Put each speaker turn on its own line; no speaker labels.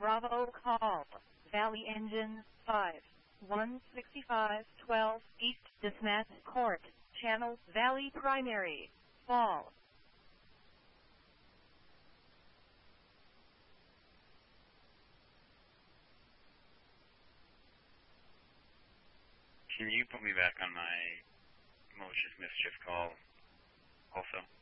Bravo call. Valley Engine 5. 16512 East Desmat Court. Channel Valley Primary. Fall.
Can you put me back on my malicious mischief call also?